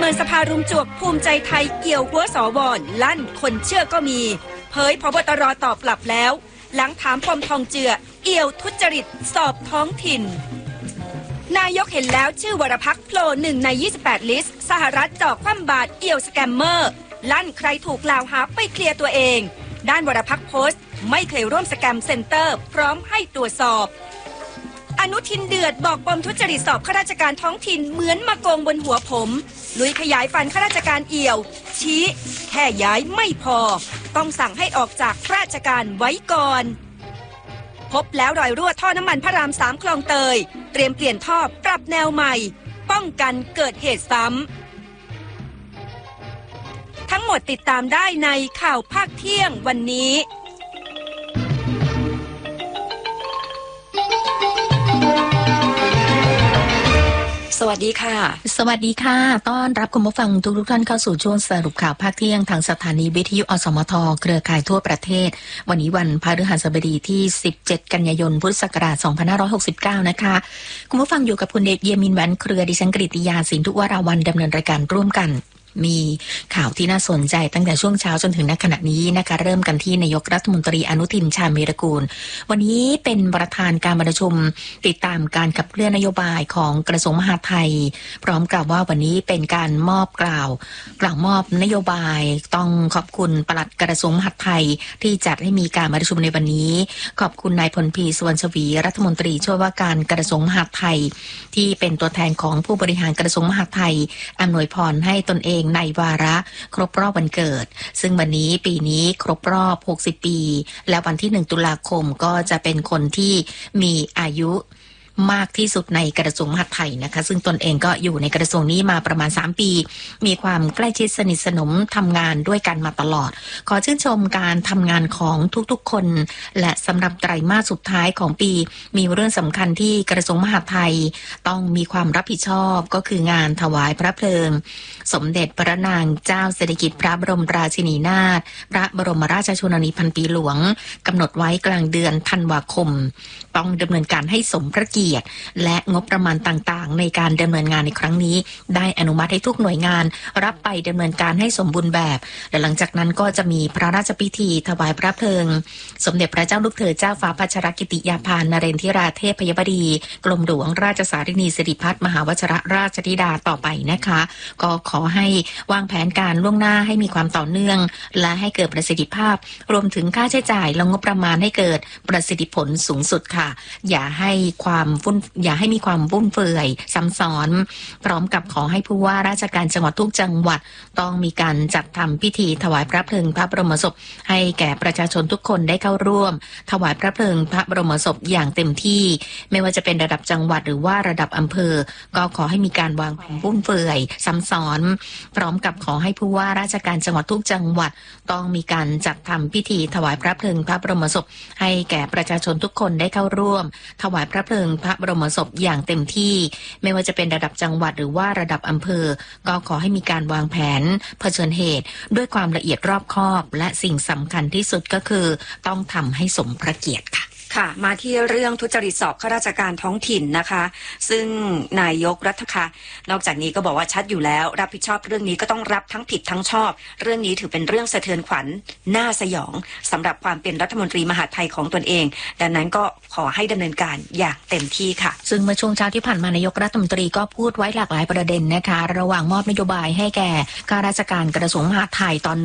มินสภารุมจวกภูมิใจไทยเกี่ยวหัวสวลั่นคนเชื่อก็มีเผยพบตรตอบกลับแล้วหลังถามปมทองเจือเอี่ยวทุจริตสอบท้องถิ่นนายกเห็นแล้วชื่อวรพักษ์โผล่1 ใน 28 ลิสต์สหรัฐจ่อคว่ำบาตรเอี่ยวสแกมเมอร์ลั่นใครถูกกล่าวหาไปเคลียร์ตัวเองด้านวรพักษ์โพสต์ไม่เคยร่วมสแกมเซ็นเตอร์พร้อมให้ตรวจสอบอนุทินเดือดบอกปมทุจริตสอบข้าราชการท้องถิ่นเหมือนมาโกงบนหัวผมลุยขยายฟันข้าราชการเอี่ยวชี้แค่ย้ายไม่พอต้องสั่งให้ออกจากราชการไว้ก่อนพบแล้วรอยรั่วท่อน้ำมันพระราม3คลองเตยเตรียมเปลี่ยนท่อปรับแนวใหม่ป้องกันเกิดเหตุซ้ำทั้งหมดติดตามได้ในข่าวภาคเที่ยงวันนี้สวัสดีค่ะสวัสดีค่ะต้อนรับคุณผู้ฟังทุกท่านเข้าสู่ช่วงสรุปข่าวภาคเที่ยงทางสถานีวิทยุอสมทเครือข่ายทั่วประเทศวันนี้วันพฤหัสบดีที่17กันยายนพุทธศักราช2569นะคะคุณผู้ฟังอยู่กับคุณเดชเยมินแหวนเครือดิฉันกฤติยาสินทุกวราวันดำเนินรายการร่วมกันมีข่าวที่น่าสนใจตั้งแต่ช่วงเช้าจนถึงณขณะนี้นะคะเริ่มกันที่นายกรัฐมนตรีอนุทินชาญวีรกูลวันนี้เป็นประธานการประชุมติดตามการขับเคลื่อนนโยบายของกระทรวงมหาดไทยพร้อมกับว่าวันนี้เป็นการมอบกล่าวมอบนโยบายต้องขอบคุณปลัดกระทรวงมหาดไทยที่จัดให้มีการประชุมในวันนี้ขอบคุณนายพลพีสุวรรณชวีรัฐมนตรีช่วยว่าการกระทรวงมหาดไทยที่เป็นตัวแทนของผู้บริหารกระทรวงมหาดไทยอำนวยพรให้ตนเองในวาระครบรอบวันเกิดซึ่งวันนี้ปีนี้ครบรอบ60ปีและวันที่1ตุลาคมก็จะเป็นคนที่มีอายุมากที่สุดในกระทรวงมหาดไทยนะคะซึ่งตนเองก็อยู่ในกระทรวงนี้มาประมาณ3ปีมีความใกล้ชิดสนิทสนมทำงานด้วยกันมาตลอดขอชื่นชมการทำงานของทุกๆคนและสำหรับไตรมาสสุดท้ายของปีมีเรื่องสำคัญที่กระทรวงมหาดไทยต้องมีความรับผิดชอบก็คืองานถวายพระเพลิงสมเด็จพระนางเจ้าสิริกิติ์พระบรมราชินีนาถพระบรมราชชนนีพันปีหลวงกำหนดไว้กลางเดือนธันวาคมต้องดำเนินการให้สมพระเกียรติและงบประมาณต่างๆในการดำเนินงานในครั้งนี้ได้อนุมัติให้ทุกหน่วยงานรับไปดำเนินการให้สมบูรณ์แบบและหลังจากนั้นก็จะมีพระราชพิธีถวายพระเพลิงสมเด็จพระเจ้าลูกเธอเจ้าฟ้าพัชรกิติยาภานเรนทิราเทพยบดีกรมหลวงราชสารินีสิริพัฒน์มหาวชิรราชธิดาต่อไปนะคะก็ขอให้วางแผนการล่วงหน้าให้มีความต่อเนื่องและให้เกิดประสิทธิภาพรวมถึงค่าใช้จ่ายและงบประมาณให้เกิดประสิทธิผลสูงสุดค่ะอย่าให้มีความฟุ่มเฟือยซ้ำซ้อนพร้อมกับขอให้ผู้ว่าราชการจังหวัดทุกจังหวัดต้องมีการจัดทำพิธีถวายพระเพลิงพระบรมศพให้แก่ประชาชนทุกคนได้เข้าร่วมถวายพระเพลิงพระบรมศพอย่างเต็มที่ไม่ว่าจะเป็นระดับจังหวัดหรือว่าระดับอำเภอก็ขอให้มีการวางแผนฟุ่มเฟือยซ้ำซ้อนพร้อมกับขอให้ผู้ว่าราชการจังหวัดทุกจังหวัดต้องมีการจัดทำพิธีถวายพระเพลิงพระบรมศพให้แก่ประชาชนทุกคนได้เข้าร่วมถวายพระเพลิงพระบรมศพอย่างเต็มที่ไม่ว่าจะเป็นระดับจังหวัดหรือว่าระดับอำเภอก็ขอให้มีการวางแผนเผชิญเหตุด้วยความละเอียดรอบคอบและสิ่งสำคัญที่สุดก็คือต้องทำให้สมพระเกียรติค่ะค่ะมาที่เรื่องทุจริตสอบข้าราชการท้องถิ่นนะคะซึ่งนายกรัฐมนตรีนอกจากนี้ก็บอกว่าชัดอยู่แล้วรับผิดชอบเรื่องนี้ก็ต้องรับทั้งผิดทั้งชอบเรื่องนี้ถือเป็นเรื่องสะเทือนขวัญน่าสยองสำหรับความเป็นรัฐมนตรีมหาดไทยของตนเองดังนั้นก็ขอให้ดำเนินการอย่างเต็มที่ค่ะซึ่งเมื่อช่วงเช้าที่ผ่านมานายกรัฐมนตรีก็พูดไว้หลากหลายประเด็นนะคะระหว่างมอบนโยบายให้แก่ข้าราชการกระทรวงมหาดไทยตอน